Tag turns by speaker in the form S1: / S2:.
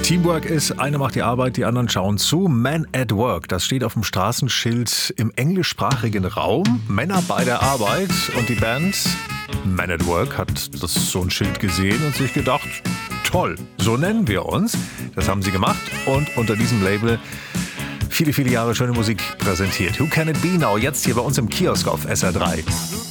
S1: Teamwork ist, einer macht die Arbeit, die anderen schauen zu. Man at Work, das steht auf dem Straßenschild im englischsprachigen Raum. Männer bei der Arbeit, und die Band Man at Work hat so ein Schild gesehen und sich gedacht, toll, so nennen wir uns. Das haben sie gemacht und unter diesem Label viele, viele Jahre schöne Musik präsentiert. Who Can It Be Now? Jetzt hier bei uns im Kiosk auf SR3.